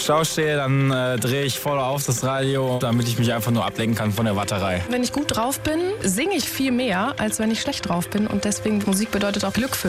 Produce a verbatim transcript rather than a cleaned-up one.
Stau stehe, dann äh, drehe ich voll auf das Radio, damit ich mich einfach nur ablenken kann von der Warterei. Wenn ich gut drauf bin, singe ich viel mehr, als wenn ich schlecht drauf bin. Und deswegen, Musik bedeutet auch Glück für mich.